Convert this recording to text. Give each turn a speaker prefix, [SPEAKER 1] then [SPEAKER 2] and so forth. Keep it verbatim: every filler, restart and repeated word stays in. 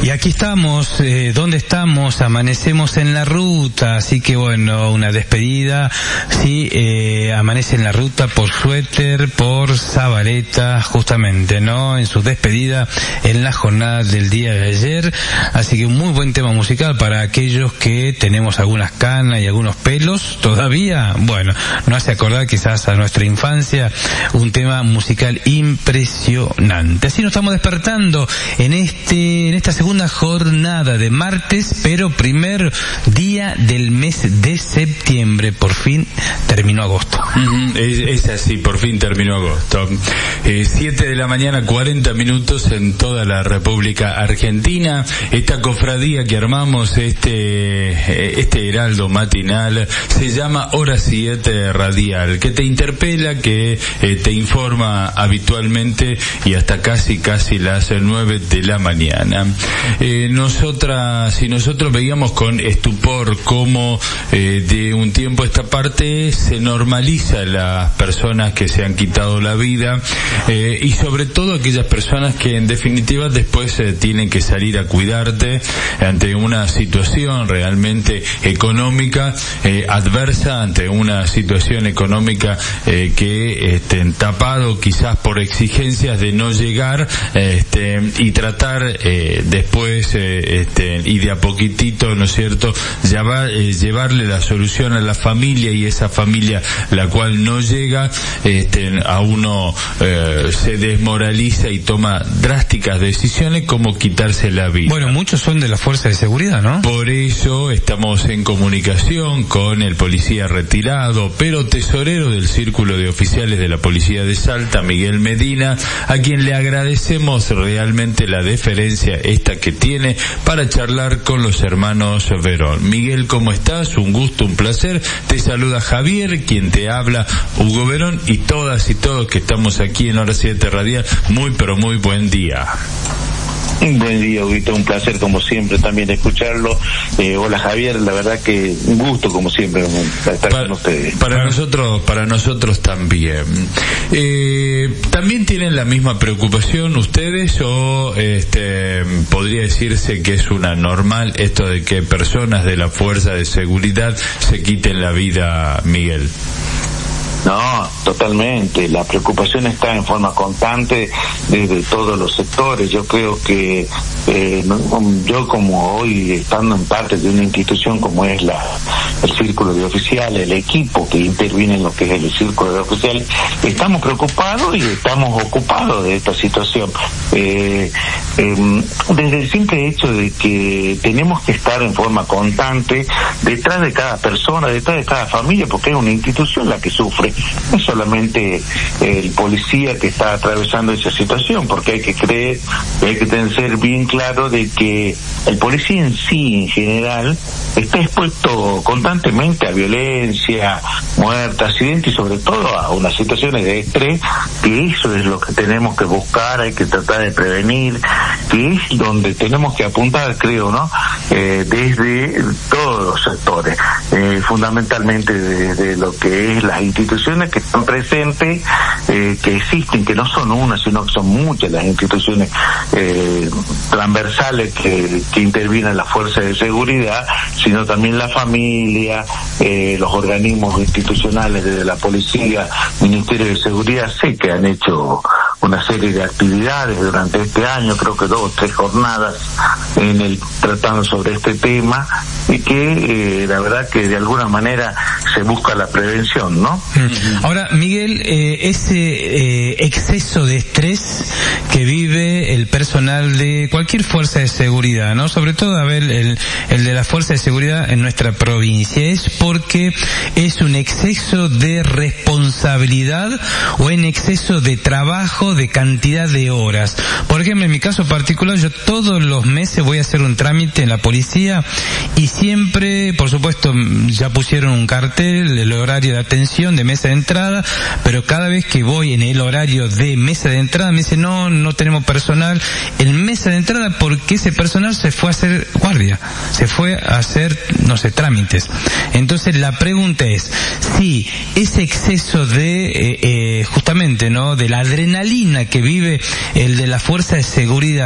[SPEAKER 1] Y aquí estamos, eh, ¿dónde estamos? Amanecemos en la ruta, así que bueno, una despedida, sí, eh, amanece en la ruta por suéter, por Zabaleta, justamente, ¿no? En su despedida en la jornada del día de ayer, así que un muy buen tema musical para aquellos que tenemos algunas canas y algunos pelos todavía, bueno, no hace acordar quizás a nuestra infancia, un tema musical impresionante. Así nos estamos despertando en este, en esta segunda jornada de martes, pero primer día del mes de septiembre. Por fin terminó agosto.
[SPEAKER 2] Uh-huh. Es, es así, por fin terminó agosto. Eh, siete de la mañana, cuarenta minutos en toda la República Argentina. Esta cofradía que armamos, este, este heraldo matinal, se llama Hora siete Radial, que te interpela, que eh, te informa habitualmente y hasta casi, casi las nueve de la mañana. Eh, nosotras y nosotros veíamos con estupor cómo eh, de un tiempo a esta parte se normaliza las personas que se han quitado la vida, eh, y sobre todo aquellas personas que en definitiva después eh, tienen que salir a cuidarte ante una situación realmente económica eh, adversa, ante una situación económica eh, que estén tapado quizás por exigencias de no llegar, este, y tratar eh, después pues eh, este, y de a poquitito, ¿no es cierto?, llevar, eh, llevarle la solución a la familia, y esa familia la cual no llega, este, a uno eh, se desmoraliza y toma drásticas decisiones como quitarse la vida.
[SPEAKER 1] Bueno, muchos son de la fuerza de seguridad, ¿no?
[SPEAKER 2] Por eso estamos en comunicación con el policía retirado, pero tesorero del Círculo de Oficiales de la Policía de Salta, Miguel Medina, a quien le agradecemos realmente la deferencia esta que tiene para charlar con los hermanos Verón. Miguel, ¿cómo estás? Un gusto, un placer. Te saluda Javier, quien te habla, Hugo Verón, y todas y todos que estamos aquí en Hora siete Radial. Muy, pero muy buen día.
[SPEAKER 3] Un buen día, Huguito, un placer como siempre también escucharlo. Eh, hola Javier, la verdad que un gusto como siempre estar
[SPEAKER 2] para,
[SPEAKER 3] con ustedes.
[SPEAKER 2] Para nosotros, para nosotros también. Eh, ¿También tienen la misma preocupación ustedes, o este, podría decirse que es una normal esto de que personas de la fuerza de seguridad se quiten la vida, Miguel?
[SPEAKER 3] No, totalmente. La preocupación está en forma constante desde todos los sectores. Yo creo que eh, yo, como hoy estando en parte de una institución como es la el Círculo de Oficiales, el equipo que interviene en lo que es el Círculo de Oficiales, estamos preocupados y estamos ocupados de esta situación. Eh, eh, desde el simple hecho de que tenemos que estar en forma constante detrás de cada persona, detrás de cada familia, porque es una institución la que sufre. No es solamente el policía que está atravesando esa situación, porque hay que creer, hay que tener ser bien claro de que el policía en sí, en general, está expuesto constantemente a violencia, muerte, accidentes y sobre todo a unas situaciones de estrés, que eso es lo que tenemos que buscar, hay que tratar de prevenir, que es donde tenemos que apuntar, creo, ¿no? Eh, desde todos los sectores, eh, fundamentalmente desde lo que es las instituciones que están presentes, eh, que existen, que no son una, sino que son muchas las instituciones eh, transversales que, que intervienen en la fuerza de seguridad, sino también la familia, eh, los organismos institucionales desde la policía, Ministerio de Seguridad. Sé que han hecho una serie de actividades durante este año, creo que dos o tres jornadas en el tratando sobre este tema, y que eh, la verdad que de alguna manera se busca la prevención, ¿no?
[SPEAKER 1] Ahora, Miguel, eh, ese eh, exceso de estrés que vive el personal de cualquier fuerza de seguridad, ¿no? Sobre todo, a ver, el, el de la fuerza de seguridad en nuestra provincia, ¿es porque es un exceso de responsabilidad o en exceso de trabajo, de cantidad de horas? Por ejemplo, en mi caso particular, yo todos los meses voy a hacer un trámite en la policía y siempre, por supuesto, ya pusieron un cartel, el horario de atención de mesa de entrada, pero cada vez que voy en el horario de mesa de entrada me dicen no, no tenemos personal en mesa de entrada porque ese personal se fue a hacer guardia, se fue a hacer, no sé, trámites. Entonces la pregunta es, si ese exceso de, eh, eh, justamente, ¿no?, de la adrenalina que vive el de la fuerza de seguridad